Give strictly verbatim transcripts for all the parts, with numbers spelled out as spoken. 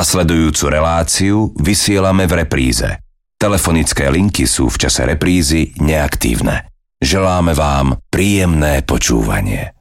Nasledujúcu reláciu vysielame v repríze. Telefonické linky sú v čase reprízy neaktívne. Želáme vám príjemné počúvanie.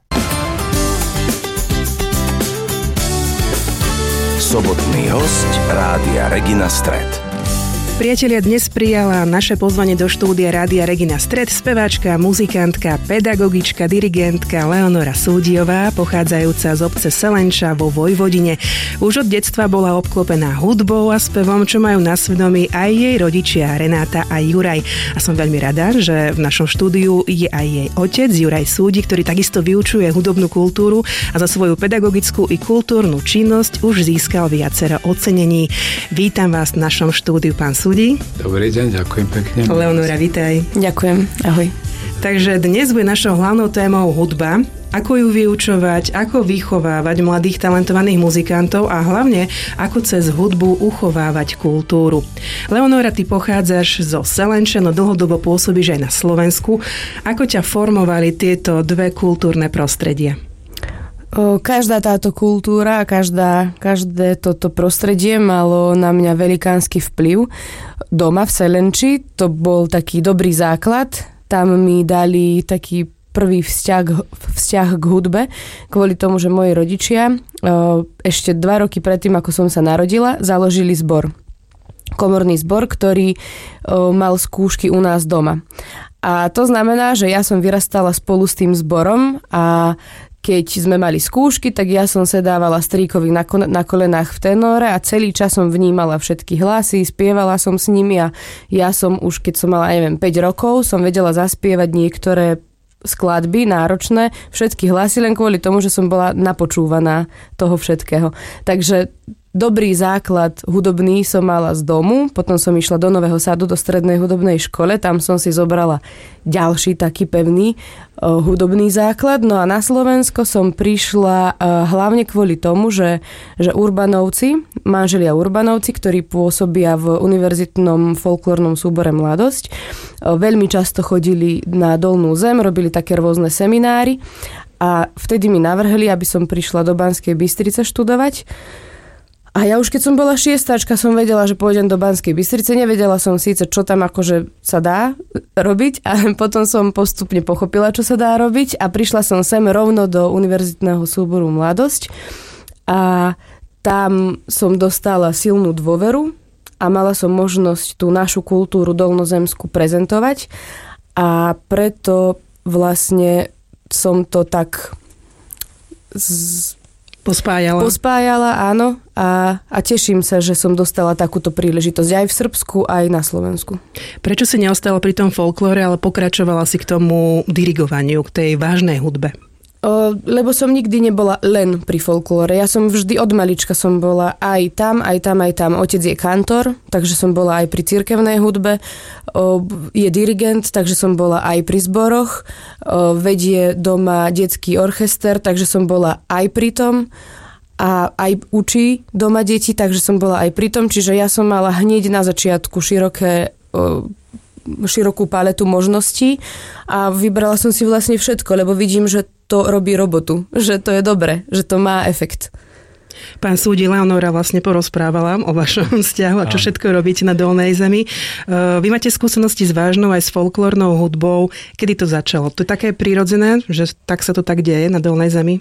Sobotný hosť Rádia Regina Stred. Priatelia, dnes prijala naše pozvanie do štúdia Rádia Regina Stred speváčka, muzikantka, pedagogička, dirigentka Leonora Súdiová, pochádzajúca z obce Selenča vo Vojvodine. Už od detstva bola obklopená hudbou a spevom, čo majú na svedomí aj jej rodičia Renáta a Juraj. A som veľmi rada, že v našom štúdiu je aj jej otec Juraj Súdi, ktorý takisto vyučuje hudobnú kultúru a za svoju pedagogickú i kultúrnu činnosť už získal viacero ocenení. Vítam vás v našom štúdiu, pán Súdi. Dobrý deň, ďakujem pekne. Leonora, vitaj. Ďakujem, ahoj. Takže dnes bude našou hlavnou témou hudba. Ako ju vyučovať, ako vychovávať mladých talentovaných muzikantov a hlavne ako cez hudbu uchovávať kultúru. Leonora, ty pochádzaš zo Selenča, no dlhodobo pôsobíš aj na Slovensku. Ako ťa formovali tieto dve kultúrne prostredia? Každá táto kultúra a každá, každé toto prostredie malo na mňa velikánsky vplyv. Doma v Selenči to bol taký dobrý základ. Tam mi dali taký prvý vzťah, vzťah k hudbe, kvôli tomu, že moji rodičia ešte dva roky predtým, ako som sa narodila, založili zbor. Komorný zbor, ktorý mal skúšky u nás doma. A to znamená, že ja som vyrastala spolu s tým zborom a keď sme mali skúšky, tak ja som sedávala strýkovi na, ko- na kolenách v tenóre a celý čas som vnímala všetky hlasy, spievala som s nimi a ja som už, keď som mala, neviem, päť rokov, som vedela zaspievať niektoré skladby náročné, všetky hlasy len kvôli tomu, že som bola napočúvaná toho všetkého. Takže dobrý základ hudobný som mala z domu, potom som išla do Nového Sadu, do strednej hudobnej škole, tam som si zobrala ďalší taký pevný uh, hudobný základ. No a na Slovensko som prišla uh, hlavne kvôli tomu, že, že Urbanovci, manželia Urbanovci, ktorí pôsobia v univerzitnom folklórnom súbore Mladosť, uh, veľmi často chodili na Dolnú Zem, robili také rôzne seminári a vtedy mi navrhli, aby som prišla do Banskej Bystrice študovať. A ja už keď som bola šiestáčka, som vedela, že pôjdem do Banskej Bystrice. Nevedela som síce, čo tam akože sa dá robiť, a potom som postupne pochopila, čo sa dá robiť a prišla som sem rovno do univerzitného súboru Mladosť a tam som dostala silnú dôveru a mala som možnosť tú našu kultúru dolnozemskú prezentovať a preto vlastne som to tak z... Pospájala. Pospájala, áno. A, a teším sa, že som dostala takúto príležitosť aj v Srbsku, aj na Slovensku. Prečo si neostala pri tom folklóre, ale pokračovala si k tomu dirigovaniu, k tej vážnej hudbe? O, lebo som nikdy nebola len pri folklóre. Ja som vždy od malička som bola aj tam, aj tam, aj tam. Otec je kantor, takže som bola aj pri cirkevnej hudbe. O, je dirigent, takže som bola aj pri zboroch. O, vedie doma detský orchester, takže som bola aj pri tom. A aj učí doma deti, takže som bola aj pri tom. Čiže ja som mala hneď na začiatku široké... O, širokú paletu možností a vybrala som si vlastne všetko, lebo vidím, že to robí robotu, že to je dobre, že to má efekt. Pán Súdi, Leonora vlastne porozprávala o vašom vzťahu a čo všetko robíte na Dolnej Zemi. Vy máte skúsenosti s vážnou aj s folklórnou hudbou. Kedy to začalo? To je také prirodzené, že tak sa to tak deje na Dolnej Zemi?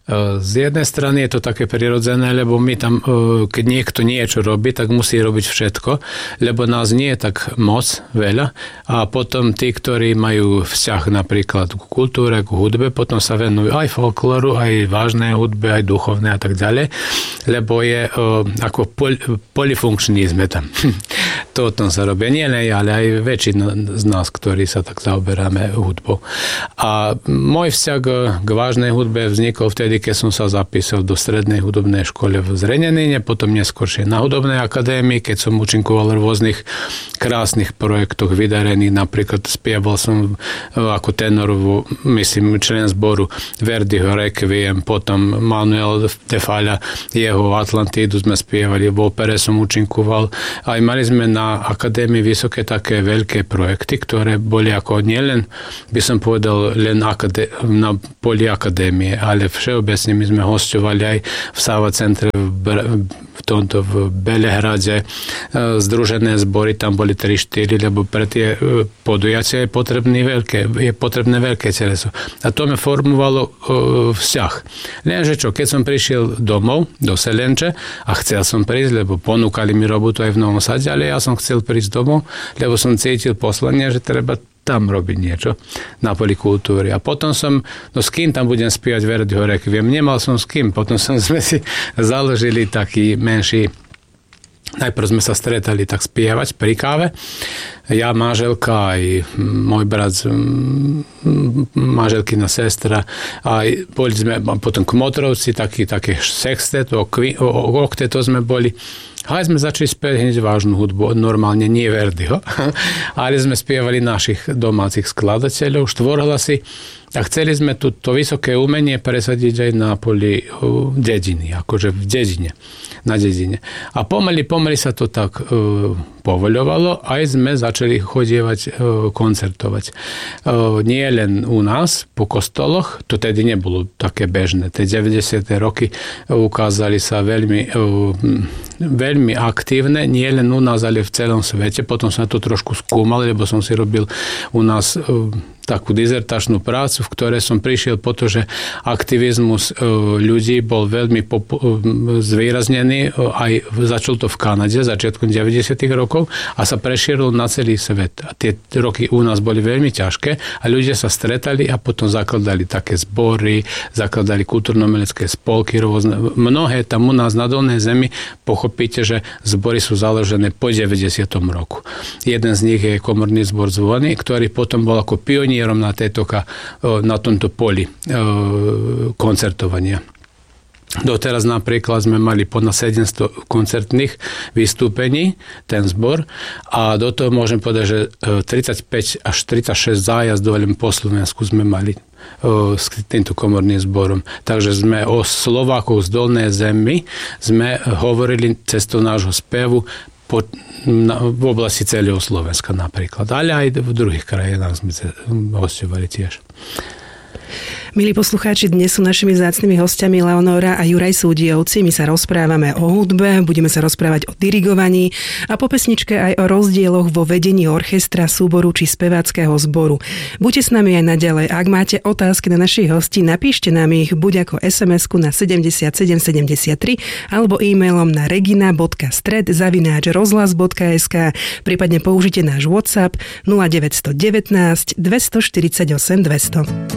Z jednej strany je to také prirodzené, lebo my tam, keď niekto niečo robí, tak musí robiť všetko, lebo nás nie je tak moc veľa a potom tí, ktorí majú vzťah napríklad k kultúre, k hudbe, potom sa venujú aj folklóru, aj vážnej hudbe, aj duchovnej a tak ďalej, lebo je ako pol, polifunkční sme tam. To o tom sa robí. Nie len ja, ale aj väčšina z nás, ktorí sa tak zaoberáme hudbou. A môj vzťah k vážnej hudbe vznikol vtedy, keď som sa zapísal do strednej hudobnej školy v Zrenjanine, potom neskôršie na hudobnej akadémii, keď som účinkoval v rôznych krásnych projektoch vydarených, napríklad spieval som ako tenor, myslím, člen zboru Verdiho Requiem, potom Manuel de Falla, jeho Atlantidu sme spievali, v opere som účinkoval. Aj mali sme na akadémii vysoké také veľké projekty, ktoré boli ako nielen, by som povedal, len akadé- na poli akadémie, ale všeobecne my sme hosťovali aj v Sava centre v, Br- v tomto v Belehrade združené zbory, tam boli tri štyri, lebo pre tie podujatia je potrebné veľké, je potrebné veľké teleso. A to mi formovalo vzťah. Lenže čo, keď som prišiel domov, do Selenče, a chcel som prísť, lebo ponúkali mi robotu aj v Novom Sade, ale ja som chcel prísť domov, lebo som cítil poslanie, že treba tam robiť niečo na poli kultúry. A potom som, no s kým tam budem spievať Verdiho Requiem? Nemal som s kým. Potom som sme si založili taký menší, najprv sme sa stretali tak spievať pri káve. Ja, manželka, aj môj brat, manželkina sestra, a boli sme potom Kmotrovci, taký, také sextet, okteto sme boli. A sme začali spievať hneď vážnu hudbu, normálne nie Verdiho, ale sme spievali našich domácich skladateľov, štvorhlasy, a chceli sme tu to vysoké umenie presadiť aj na poli uh, dediny, akože v dedine, na dedine. A pomaly, pomaly sa to tak uh, povoľovalo, aj sme začali chodievať, uh, koncertovať. Uh, nie len u nás, po kostoloch, to tedy nebolo také bežné. Tie deväťdesiate roky ukázali sa veľmi, uh, veľmi aktívne, nie len u nás, ale v celom svete. Potom som to trošku skúmal, lebo som si robil u nás uh, takú dizertačnú prácu, v ktorej som prišiel po to, že aktivizmus ľudí bol veľmi popu- zvýraznený, aj začal to v Kanade začiatkom deväťdesiatych rokov a sa prešíril na celý svet. A tie roky u nás boli veľmi ťažké a ľudia sa stretali a potom zakladali také zbory, zakladali kultúrno-umelecké spolky rôzne. Mnohé tam u nás na Dolnej zemi, pochopíte, že zbory sú založené po deväťdesiatom roku. Jeden z nich je komorný zbor Zvony, ktorý potom bol ako pionier na, tejto, na tomto poli koncertovania. Doteraz napríklad sme mali ponad sedemsto koncertných vystúpení, ten zbor, a do toho môžem povedať, že tridsaťpäť až tridsaťšesť zájazdov len po Slovensku sme mali s týmto komorným zborom. Takže sme o Slovákov z Dolnej zemi sme hovorili cestou nášho spevu Po, na, v oblasti celého Slovenska napríklad, ale aj v druhých krajinách sme hosťovali tiež. Milí poslucháči, dnes sú našimi vzácnymi hostiami Leonóra a Juraj Súdiovci. My sa rozprávame o hudbe, budeme sa rozprávať o dirigovaní a po pesničke aj o rozdieloch vo vedení orchestra, súboru či speváckeho zboru. Buďte s nami aj naďalej. Ak máte otázky na našich hostí, napíšte nám ich buď ako es em esku na sedemdesiatsedem sedemdesiattri alebo e-mailom na regina bodka stred zavináč rozhlas bodka es ká, prípadne použite náš WhatsApp nula deväť jedna deväť, dva štyridsaťosem, dvesto.